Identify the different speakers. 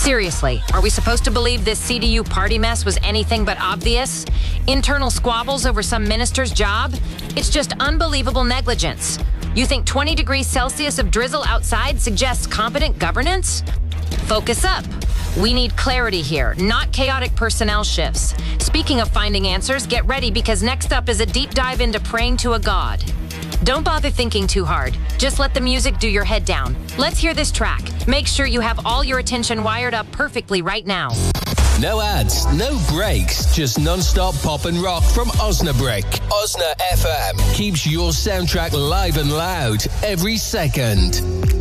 Speaker 1: Seriously, are we supposed to believe this CDU party mess was anything but obvious? Internal squabbles over some minister's job? It's just unbelievable negligence. You think 20 degrees Celsius of drizzle outside suggests competent governance? Focus up. We need clarity here, not chaotic personnel shifts. Speaking of finding answers, get ready because next up is a deep dive into praying to a god. Don't bother thinking too hard. Just let the music do your head down. Let's hear this track. Make sure you have all your attention wired up perfectly right now.
Speaker 2: No ads, no breaks, just non-stop pop and rock from Osnabrück. Osna FM keeps your soundtrack live and loud every second.